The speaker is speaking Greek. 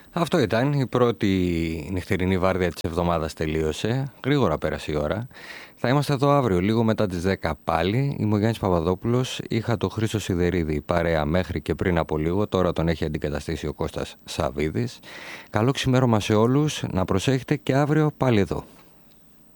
Αυτό ήταν, η πρώτη νυχτερινή βάρδια της εβδομάδας τελείωσε, γρήγορα πέρασε η ώρα. Θα είμαστε εδώ αύριο λίγο μετά τις 10 πάλι. Είμαι ο Γιάννης Παπαδόπουλος, είχα το Χρήστο Σιδερίδη παρέα μέχρι και πριν από λίγο, τώρα τον έχει αντικαταστήσει ο Κώστας Σαβίδης. Καλό ξημέρωμα σε όλους, να προσέχετε και αύριο πάλι εδώ.